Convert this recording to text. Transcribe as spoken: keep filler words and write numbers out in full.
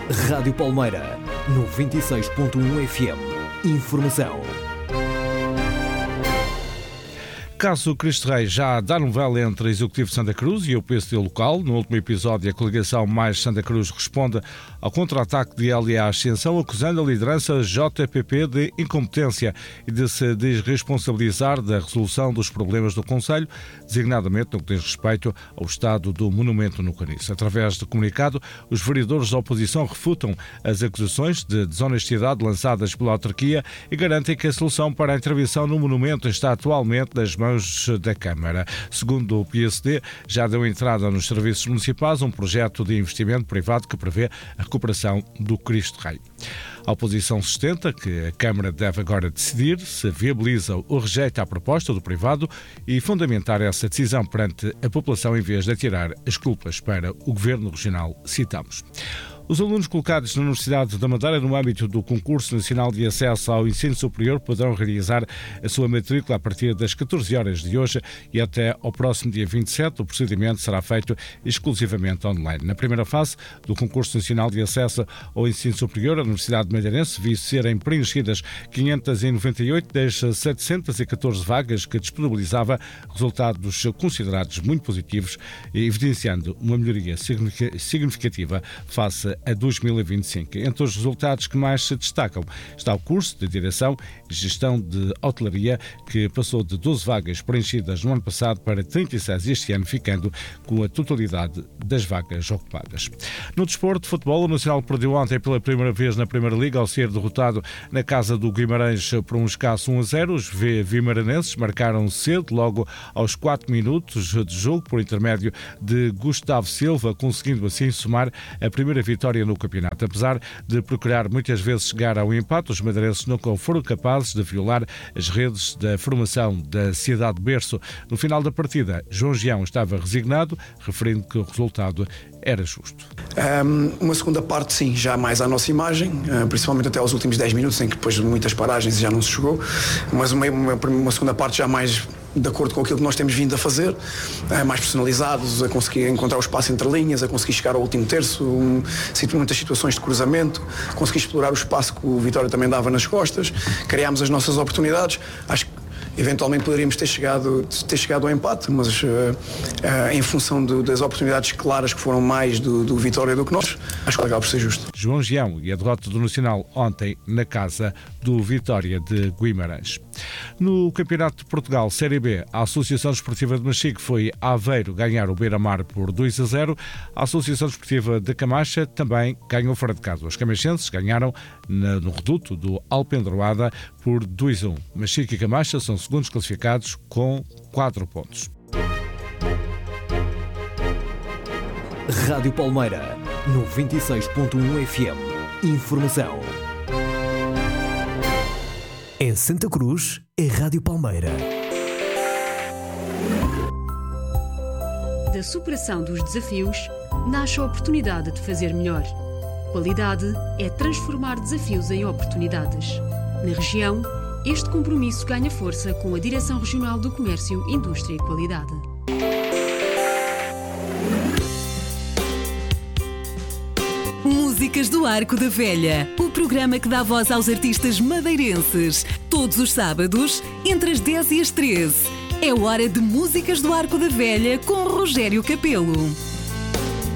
Rádio Palmeira, noventa e seis ponto um F M. Informação. Caso Cristo Rei já dá novela entre o Executivo de Santa Cruz e o P S D local. No último episódio, a coligação Mais Santa Cruz responde ao contra-ataque de L A Ascensão, acusando a liderança J P P de incompetência e de se desresponsabilizar da resolução dos problemas do Conselho, designadamente no que diz respeito ao estado do monumento no Caniço. Através de comunicado, os vereadores da oposição refutam as acusações de desonestidade lançadas pela autarquia e garantem que a solução para a intervenção no monumento está atualmente nas mãos da Câmara. Segundo o P S D, já deu entrada nos serviços municipais um projeto de investimento privado que prevê a recuperação do Cristo Rei. A oposição sustenta que a Câmara deve agora decidir se viabiliza ou rejeita a proposta do privado e fundamentar essa decisão perante a população em vez de atirar as culpas para o Governo Regional, citamos. Os alunos colocados na Universidade da Madeira no âmbito do Concurso Nacional de Acesso ao Ensino Superior poderão realizar a sua matrícula a partir das catorze horas de hoje e até ao próximo dia vinte e sete. O procedimento será feito exclusivamente online. Na primeira fase do Concurso Nacional de Acesso ao Ensino Superior, a Universidade Madeirense viu serem preenchidas quinhentas e noventa e oito das setecentas e catorze vagas que disponibilizava, resultados considerados muito positivos, evidenciando uma melhoria significativa face a dois mil e vinte e cinco. Entre os resultados que mais se destacam está o curso de Direção e Gestão de Hotelaria, que passou de doze vagas preenchidas no ano passado para trinta e seis este ano, ficando com a totalidade das vagas ocupadas. No desporto, futebol, o Nacional perdeu ontem pela primeira vez na Primeira Liga ao ser derrotado na casa do Guimarães por um escasso um a zero. Os vimaranenses marcaram cedo, logo aos quatro minutos de jogo, por intermédio de Gustavo Silva, conseguindo assim somar a primeira vitória no campeonato. Apesar de procurar muitas vezes chegar ao empate, os madeirenses nunca foram capazes de violar as redes da formação da cidade berço. No final da partida, João Gião estava resignado, referindo que o resultado era justo. Um, uma segunda parte, sim, já mais à nossa imagem, uh, principalmente até aos últimos dez minutos, em que depois de muitas paragens já não se jogou, mas uma, uma, uma segunda parte já mais de acordo com aquilo que nós temos vindo a fazer, mais personalizados, a conseguir encontrar o espaço entre linhas, a conseguir chegar ao último terço, um, muitas situações de cruzamento, conseguir explorar o espaço que o Vitória também dava nas costas, criámos as nossas oportunidades. Acho que eventualmente poderíamos ter chegado, ter chegado ao empate, mas uh, uh, em função do, das oportunidades claras que foram mais do, do Vitória do que nós, acho que acaba por ser justo. João Gião e a derrota do Nacional ontem na casa do Vitória de Guimarães. No Campeonato de Portugal Série B, a Associação Desportiva de Machique foi a Aveiro ganhar o Beira-Mar por dois a zero. A Associação Desportiva de Camacha também ganhou fora de casa. Os camachenses ganharam na, no reduto do Alpendroada por dois a um. Machique e Camacha são segundos classificados com quatro pontos. Rádio Palmeira, noventa e seis ponto um F M. Informação. Em Santa Cruz, é Rádio Palmeira. Da superação dos desafios, nasce a oportunidade de fazer melhor. Qualidade é transformar desafios em oportunidades. Na região, este compromisso ganha força com a Direção Regional do Comércio, Indústria e Qualidade. Músicas do Arco da Velha, o programa que dá voz aos artistas madeirenses. Todos os sábados, entre as dez e as treze. É hora de Músicas do Arco da Velha com Rogério Capelo.